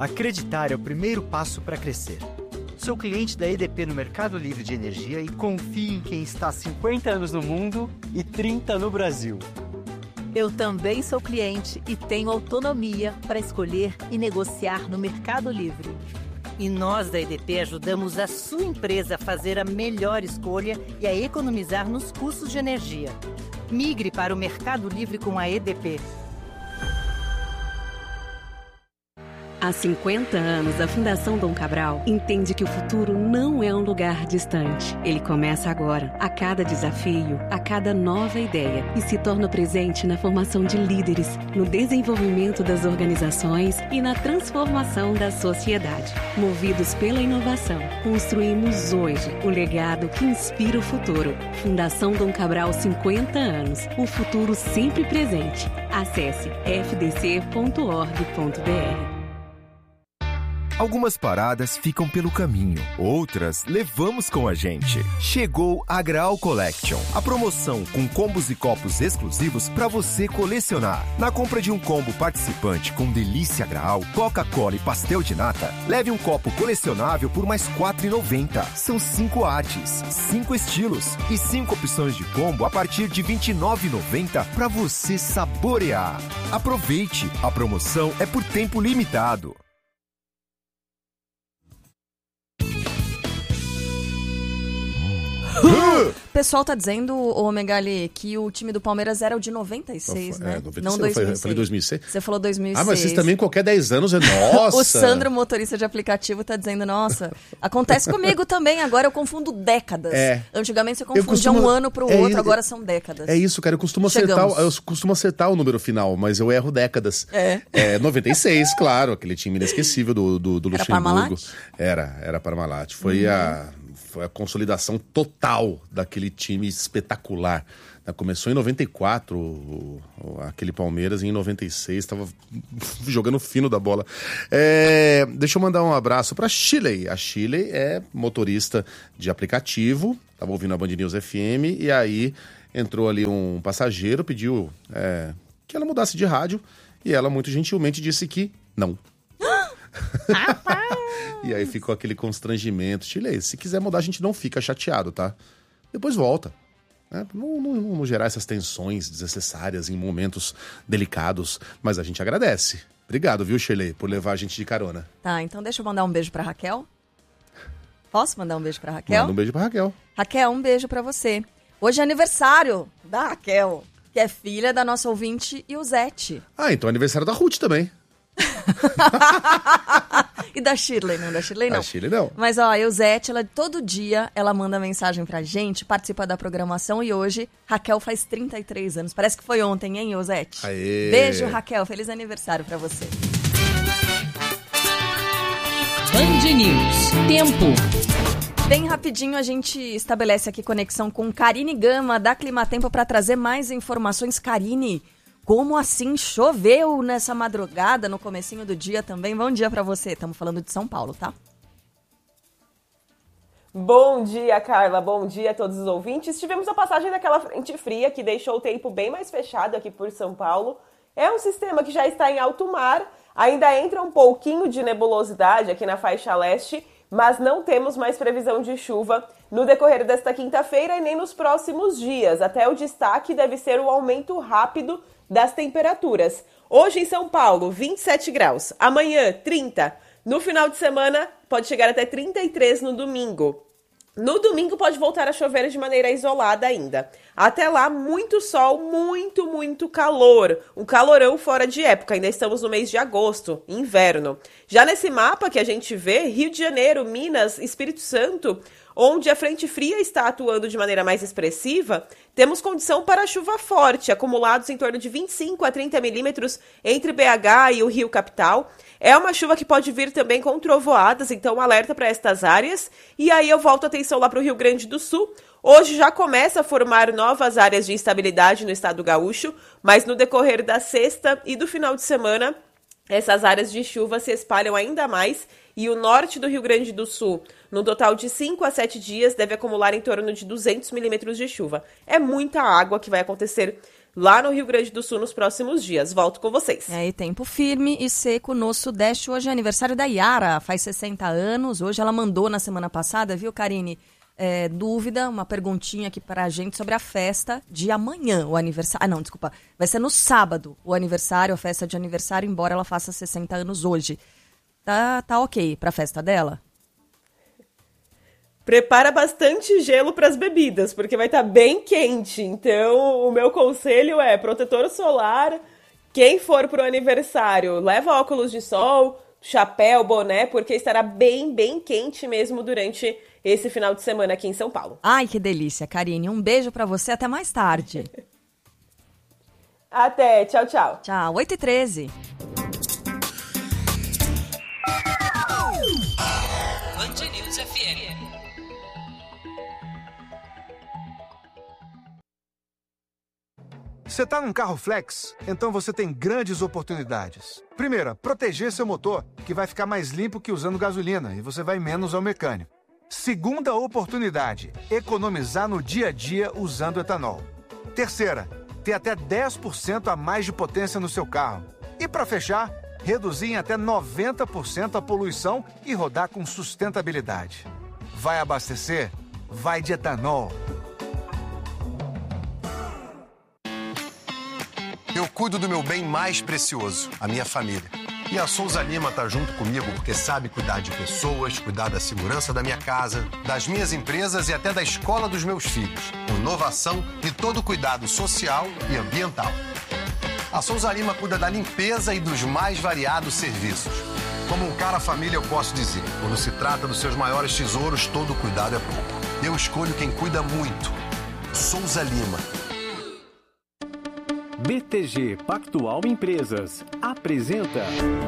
Acreditar é o primeiro passo para crescer. Sou cliente da EDP no Mercado Livre de Energia e confio em quem está há 50 anos no mundo e 30 no Brasil. Eu também sou cliente e tenho autonomia para escolher e negociar no Mercado Livre. E nós da EDP ajudamos a sua empresa a fazer a melhor escolha e a economizar nos custos de energia. Migre para o Mercado Livre com a EDP. Há 50 anos, a Fundação Dom Cabral entende que o futuro não é um lugar distante. Ele começa agora, a cada desafio, a cada nova ideia, e se torna presente na formação de líderes, no desenvolvimento das organizações e na transformação da sociedade. Movidos pela inovação, construímos hoje o legado que inspira o futuro. Fundação Dom Cabral, 50 anos. O futuro sempre presente. Acesse fdc.org.br. Algumas paradas ficam pelo caminho, outras levamos com a gente. Chegou a Graal Collection, a promoção com combos e copos exclusivos para você colecionar. Na compra de um combo participante com delícia Graal, Coca-Cola e pastel de nata, leve um copo colecionável por mais R$ 4,90. São 5 artes, 5 estilos e 5 opções de combo a partir de R$ 29,90 para você saborear. Aproveite, a promoção é por tempo limitado. O pessoal tá dizendo, ô Megali, que o time do Palmeiras era o de 96, né? 96. Não 2006. Eu falei 2006. Você falou 2006. Ah, mas vocês também, qualquer 10 anos, nossa! O Sandro, motorista de aplicativo, tá dizendo, nossa, acontece comigo também, agora eu confundo décadas. Antigamente você confundia um ano pro outro, agora são décadas. É isso, cara, eu costumo acertar o número final, mas eu erro décadas. 96, claro, aquele time inesquecível do Luxemburgo. Era Parmalat. Foi a consolidação total daquele time espetacular. Começou em 94, aquele Palmeiras, e em 96 estava jogando fino da bola. Deixa eu mandar um abraço para a Shirley. A Shirley é motorista de aplicativo, estava ouvindo a Band News FM, e aí entrou ali um passageiro, pediu que ela mudasse de rádio, e ela muito gentilmente disse que não. E aí ficou aquele constrangimento. Chile, se quiser mudar, a gente não fica chateado, tá? Depois volta. Né? Não gerar essas tensões desnecessárias em momentos delicados. Mas a gente agradece. Obrigado, viu, Shirley, por levar a gente de carona. Tá, então deixa eu mandar um beijo pra Raquel. Posso mandar um beijo pra Raquel? Manda um beijo pra Raquel. Raquel, um beijo pra você. Hoje é aniversário da Raquel, que é filha da nossa ouvinte Iusete. Ah, então é aniversário da Ruth também. E da Shirley, não? Da Shirley não. Da Shirley não. Mas ó, a Eusete, todo dia ela manda mensagem pra gente, participa da programação, e hoje Raquel faz 33 anos. Parece que foi ontem, hein, Eusete? Aê. Beijo, Raquel. Feliz aniversário pra você. Band News. Tempo. Bem rapidinho a gente estabelece aqui conexão com Karine Gama, da Climatempo, para trazer mais informações. Karine, como assim choveu nessa madrugada, no comecinho do dia também? Bom dia para você. Estamos falando de São Paulo, tá? Bom dia, Carla. Bom dia a todos os ouvintes. Tivemos a passagem daquela frente fria que deixou o tempo bem mais fechado aqui por São Paulo. É um sistema que já está em alto mar. Ainda entra um pouquinho de nebulosidade aqui na faixa leste, mas não temos mais previsão de chuva no decorrer desta quinta-feira e nem nos próximos dias. Até o destaque deve ser o aumento rápido das temperaturas. Hoje em São Paulo, 27 graus. Amanhã, 30. No final de semana, pode chegar até 33 no domingo. No domingo pode voltar a chover de maneira isolada ainda. Até lá, muito sol, muito calor. Um calorão fora de época. Ainda estamos no mês de agosto, inverno. Já nesse mapa que a gente vê, Rio de Janeiro, Minas, Espírito Santo, onde a frente fria está atuando de maneira mais expressiva, temos condição para chuva forte, acumulados em torno de 25 a 30 milímetros entre BH e o Rio Capital. É uma chuva que pode vir também com trovoadas, então alerta para estas áreas. E aí eu volto a atenção lá para o Rio Grande do Sul. Hoje já começa a formar novas áreas de instabilidade no estado gaúcho, mas no decorrer da sexta e do final de semana, essas áreas de chuva se espalham ainda mais, e o norte do Rio Grande do Sul, no total de 5 a 7 dias, deve acumular em torno de 200 milímetros de chuva. É muita água que vai acontecer lá no Rio Grande do Sul nos próximos dias. Volto com vocês. E tempo firme e seco no Sudeste. Hoje é aniversário da Yara, faz 60 anos. Hoje ela mandou na semana passada, viu, Karine? Dúvida, uma perguntinha aqui pra gente sobre a festa de amanhã, o aniversário. Não, desculpa. Vai ser no sábado o aniversário, a festa de aniversário, embora ela faça 60 anos hoje. Tá ok pra festa dela? Prepara bastante gelo para as bebidas, porque vai estar bem quente. Então, o meu conselho é protetor solar. Quem for pro aniversário, leva óculos de sol, chapéu, boné, porque estará bem quente mesmo durante esse final de semana aqui em São Paulo. Ai, que delícia, Karine. Um beijo para você, até mais tarde. Até, tchau, tchau. Tchau, 8h13. Band News FM. Você está num carro flex? Então você tem grandes oportunidades. Primeira, proteger seu motor, que vai ficar mais limpo que usando gasolina e você vai menos ao mecânico. Segunda oportunidade, economizar no dia a dia usando etanol. Terceira, ter até 10% a mais de potência no seu carro. E para fechar, reduzir em até 90% a poluição e rodar com sustentabilidade. Vai abastecer? Vai de etanol. Eu cuido do meu bem mais precioso, a minha família. E a Souza Lima tá junto comigo porque sabe cuidar de pessoas, cuidar da segurança da minha casa, das minhas empresas e até da escola dos meus filhos. Com inovação e todo cuidado social e ambiental. A Souza Lima cuida da limpeza e dos mais variados serviços. Como um cara família, eu posso dizer, quando se trata dos seus maiores tesouros, todo cuidado é pouco. Eu escolho quem cuida muito. Souza Lima. BTG Pactual Empresas apresenta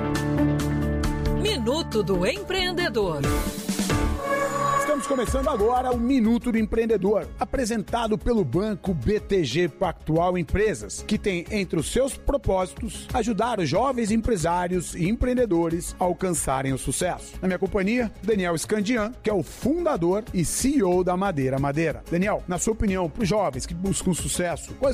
Minuto do Empreendedor. Estamos começando agora o Minuto do Empreendedor, apresentado pelo Banco BTG Pactual Empresas, que tem entre os seus propósitos ajudar os jovens empresários e empreendedores a alcançarem o sucesso. Na minha companhia, Daniel Scandian, que é o fundador e CEO da Madeira Madeira. Daniel, na sua opinião, para os jovens que buscam sucesso, quais